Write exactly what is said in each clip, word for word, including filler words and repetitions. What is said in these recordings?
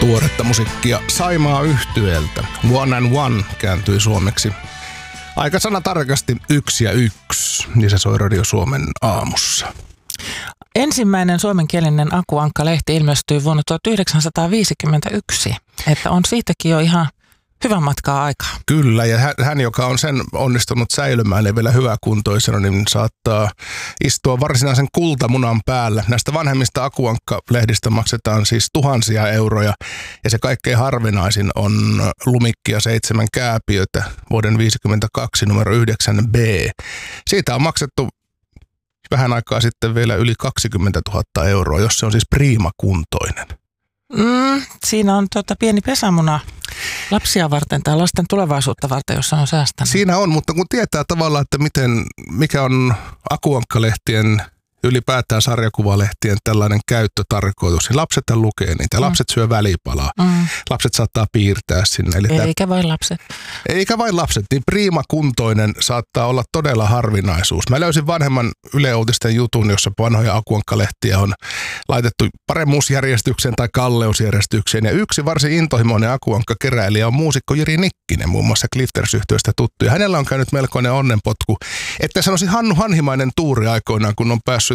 Tuoretta musiikkia Saimaa yhtyeeltä. One and One kääntyi suomeksi aika sanatarkasti yksi ja yksi, niin se soi Radio Suomen aamussa. Ensimmäinen suomenkielinen Aku Ankka-lehti ilmestyi vuonna tuhatyhdeksänsataaviisikymmentäyksi, että on siitäkin jo ihan hyvän matkaa aikaa. Kyllä, ja hän, hän joka on sen onnistunut säilymään ja vielä hyväkuntoisena, niin saattaa istua varsinaisen kultamunan päällä. Näistä vanhemmista Aku Ankka-lehdistä maksetaan siis tuhansia euroja, ja se kaikkein harvinaisin on Lumikkia seitsemän kääpiötä vuoden viisikymmentäkaksi numero yhdeksän B. Siitä on maksettu vähän aikaa sitten vielä yli kaksikymmentätuhatta euroa, jos se on siis priimakuntoinen. Mm, siinä on tuota pieni pesämuna lapsia varten tai lasten tulevaisuutta varten, jossa on säästänyt. Siinä on, mutta kun tietää tavallaan, että miten, mikä on Aku Ankka-lehtien, ylipäätään sarjakuvalehtien tällainen käyttötarkoitus, niin lapset lukee niitä, mm. lapset syö välipalaa, mm. lapset saattaa piirtää sinne. Eli eikä tämä, vain lapset. Eikä vain lapset, niin priimakuntoinen saattaa olla todella harvinaisuus. Mä löysin vanhemman Yle Uutisten jutun, jossa vanhoja Aku Ankka-lehtiä on laitettu paremmuusjärjestykseen tai kalleusjärjestykseen, ja yksi varsin intohimoinen Aku Ankka-keräilijä on muusikko Jiri Nikkinen, muun muassa Clifters-yhtiöstä tuttu, ja hänellä on käynyt melkoinen onnenpotku, että sanoisin Hannu Hanhimainen tuuri aikoinaan, kun on päässyt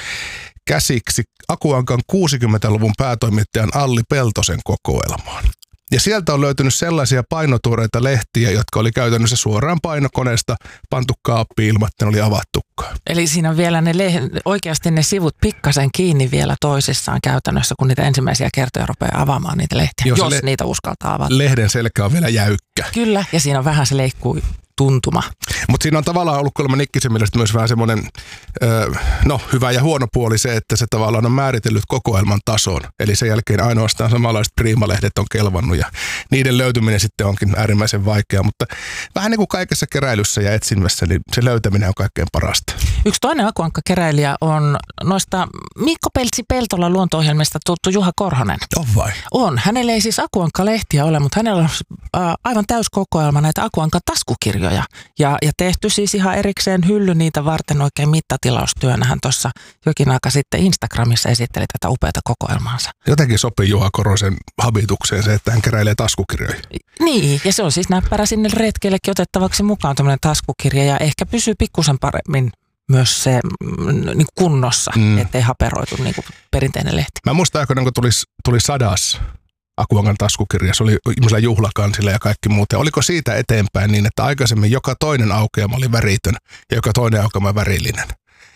käsiksi Aku Ankan kuusikymmentäluvun päätoimittajan Alli Peltosen kokoelmaan. Ja sieltä on löytynyt sellaisia painotuoreita lehtiä, jotka oli käytännössä suoraan painokoneesta pantu kaappiin ilman, että ne oli avattukaan. Eli siinä on vielä ne leh- oikeasti ne sivut pikkasen kiinni vielä toisissaan käytännössä, kun niitä ensimmäisiä kertoja rupeaa avaamaan niitä lehtiä, jos, jos le- niitä uskaltaa avata. Lehden selkä on vielä jäykkä. Kyllä, ja siinä on vähän se leikkuu tuntuma. Mutta siinä on tavallaan ollut kolme Nikkisen mielestä myös vähän semmoinen, öö, no hyvä ja huono puoli se, että se tavallaan on määritellyt kokoelman tason. Eli sen jälkeen ainoastaan samanlaiset priimalehdet on kelvannut ja niiden löytyminen sitten onkin äärimmäisen vaikeaa. Mutta vähän niin kuin kaikessa keräilyssä ja etsinnässä, niin se löytäminen on kaikkein parasta. Yksi toinen Aku Ankka-keräilijä on noista Mikko Peltsi-Peltola luonto-ohjelmista tuttu Juha Korhonen. On vai? On. Hänellä ei siis Aku Ankka-lehtiä ole, mutta hänellä on äh, aivan täyskokoelma näitä Aku Ankan taskukirjoja. Ja, ja tehty siis ihan erikseen hylly niitä varten oikein mittatilaustyönä. Hän tuossa jokin aika sitten Instagramissa esitteli tätä upeata kokoelmaansa. Jotenkin sopii Juha Korhosen habitukseen se, että hän keräilee taskukirjoja. Niin, ja se on siis näppärä sinne retkeillekin otettavaksi mukaan tämmöinen taskukirja ja ehkä pysyy pikkusen paremmin myös se niin kunnossa, mm. ettei haperoitu niin kuin perinteinen lehti. Mä muistan aikoinaan, kun tuli, tuli sadas Aku Ankan taskukirja, se oli ihmisellä juhlakansilla ja kaikki muuta. Oliko siitä eteenpäin niin, että aikaisemmin joka toinen aukeama oli väritön ja joka toinen aukeama värillinen?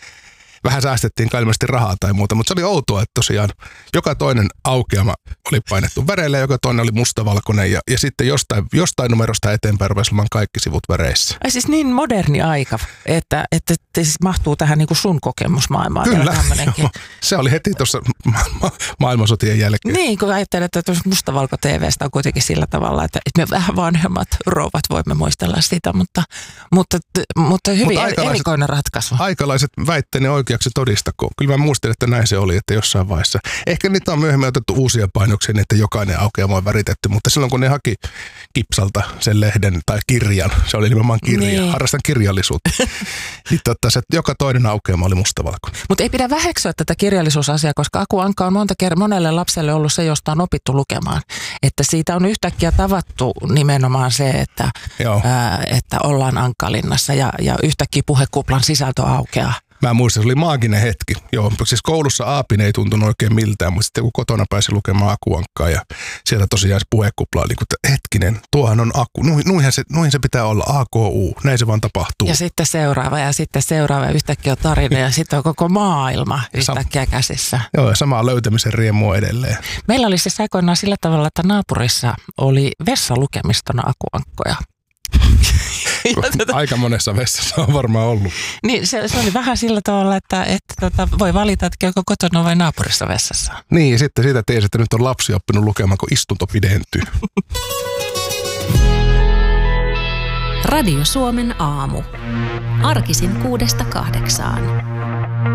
Vähän säästettiin ilmeisesti rahaa tai muuta, mutta se oli outoa, että tosiaan joka toinen aukeama oli painettu väreillä ja joka toinen oli mustavalkoinen ja, ja sitten jostain, jostain numerosta eteenpäin rupesi olemaan kaikki sivut väreissä. Ai siis niin moderni aika, että, että, että siis mahtuu tähän niin kuin sun kokemusmaailmaan. Kyllä, joo, se oli heti tuossa ma- ma- maailmansotien jälkeen. Niin, kun ajattelet, että mustavalko-T V:stä on kuitenkin sillä tavalla, että me vähän vanhemmat rouvat voimme muistella sitä, mutta, mutta, mutta hyvin mutta erikoinen ratkaisu. Aikalaiset väitteeni oikeaksi todistakoon. Kyllä mä muistelin, että näin se oli, että jossain vaiheessa. Ehkä niitä on myöhemmin otettu uusia painoksia, niin että jokainen aukeama on väritetty, mutta silloin kun ne haki Kipsalta sen lehden tai kirjan, se oli nimenomaan kirja, niin. Harrastan kirjallisuutta, niin totta, se, joka toinen aukeama oli mustavalkoinen. Mutta ei pidä väheksyä tätä kirjallisuusasiaa, koska Aku Ankka on monta kertaa monelle lapselle ollut se, josta on opittu lukemaan. Että siitä on yhtäkkiä tavattu nimenomaan se, että, ää, että ollaan Ankkalinnassa ja, ja yhtäkkiä puhekuplan sisältö aukeaa. Mä muistan, se oli maaginen hetki. Joo, siis koulussa aapin ei tuntunut oikein miltään, mutta sitten kun kotona pääsi lukemaan Aku Ankkaa ja sieltä tosiaan se puhekupla oli, että hetkinen, tuohan on Aku, nuihin se, nuihin se pitää olla, A K U, näin se vaan tapahtuu. Ja sitten seuraava ja sitten seuraava ja yhtäkkiä on tarina ja sitten on koko maailma yhtäkkiä käsissä. Joo, ja samaa löytämisen riemua edelleen. Meillä oli siis aikoinaan sillä tavalla, että naapurissa oli vessalukemistona Aku Ankkoja. Aika monessa vessassa on varmaan ollut. Niin, se, se oli vähän sillä tavalla, että, että tota, voi valita, että käykö kotona vai naapurissa vessassa. Niin, ja sitten siitä tiesi, että nyt on lapsi oppinut lukemaan, kun istunto pidentyy. Radio Suomen aamu. Arkisin kuudesta kahdeksaan.